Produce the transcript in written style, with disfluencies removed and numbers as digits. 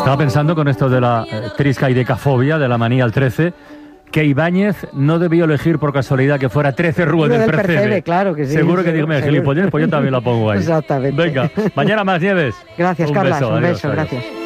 Estaba pensando con esto de la triscaidecafobia, de la manía al 13, que Ibáñez no debió elegir por casualidad que fuera 13 Rúa del Percebe. Claro que sí. Seguro que dijo, gilipollas, pues yo también la pongo ahí. Exactamente. Venga, mañana más, Nieves. Gracias, un Carlas. Beso, Un adiós, beso, adiós. gracias.